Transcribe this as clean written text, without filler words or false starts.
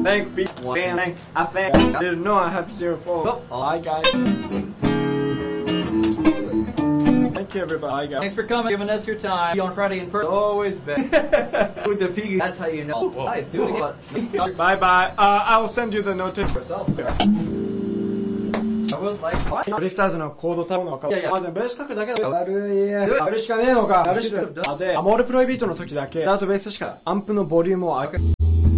Thank people. I didn't know I had 0 followers. Hi guys. Thank you everybody. Thanks for coming, giving us your time. On Friday in person. Always been. With the piggy, that's how you know. Nice, do it again. Bye bye. I'll send you the notice. I would like. ドリフターズのコードタウンの顔。 いやいやでもベース書くだけだよ。やるしかねえのか。やるしか。で、アモールプロイビートの時だけ、ダートベースしかアンプのボリュームを上げる。